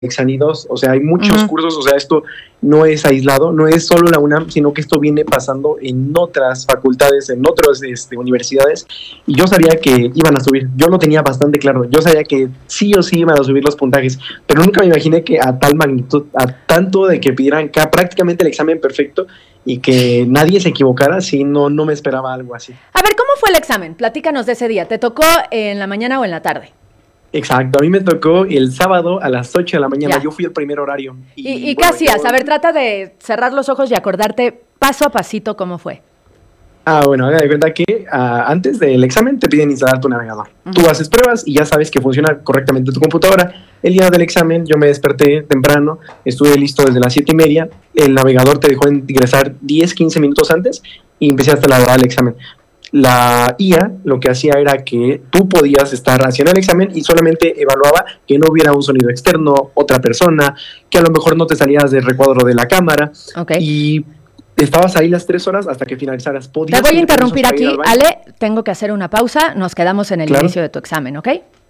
Exanidos, o sea, hay muchos cursos, o sea, esto no es aislado, no es solo la UNAM, sino que esto viene pasando en otras facultades, en otras universidades, y yo sabía que iban a subir, yo lo tenía bastante claro, yo sabía que sí o sí iban a subir los puntajes, pero nunca me imaginé que a tal magnitud, a tanto de que pidieran prácticamente el examen perfecto y que nadie se equivocara, sí, no me esperaba algo así. A ver, ¿cómo fue el examen? Platícanos de ese día, ¿te tocó en la mañana o en la tarde? Exacto, a mí me tocó el sábado a las 8 de la mañana, yo fui el primer horario. ¿Y qué hacías? A ver, trata de cerrar los ojos y acordarte paso a pasito cómo fue. Bueno, haga de cuenta que antes del examen te piden instalar tu navegador. Tú haces pruebas y ya sabes que funciona correctamente tu computadora. El día del examen yo me desperté temprano, estuve listo desde las 7:30. El navegador te dejó ingresar 10-15 minutos antes y empecé hasta la hora del examen. La IA lo que hacía era que tú podías estar haciendo el examen y solamente evaluaba que no hubiera un sonido externo, otra persona, que a lo mejor no te salieras del recuadro de la cámara. Y estabas ahí las 3 horas hasta que finalizaras. Te voy a interrumpir aquí, Ale, tengo que hacer una pausa, nos quedamos en el inicio de tu examen, ¿ok?